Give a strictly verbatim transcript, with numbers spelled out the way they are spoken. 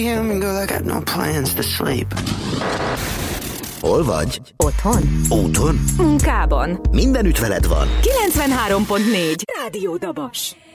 Yeah, me girl, I got no plans to sleep. Hol vagy? Otthon. Úton? Munkában. Mindenütt veled van. kilencvenhárom pont négy Rádió Dabas.